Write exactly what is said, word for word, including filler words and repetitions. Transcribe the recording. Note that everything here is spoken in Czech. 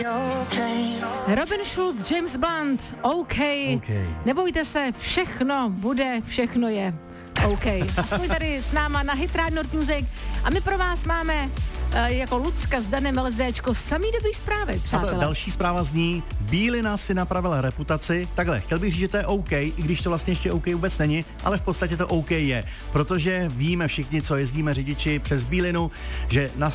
Robin Schulz, James Bond, OK. okay. Nebojte se, všechno bude, všechno je OK. Aspoň tady s náma na Hit Radio Nord Music a my pro vás máme uh, jako Lucka s Danem LSDčko samý dobrý zprávy, přátelé. Další zpráva zní, Bílina si napravila reputaci. Takhle, chtěl bych říct, že to je OK, i když to vlastně ještě OK vůbec není, ale v podstatě to OK je, protože víme všichni, co jezdíme řidiči přes Bílinu, že na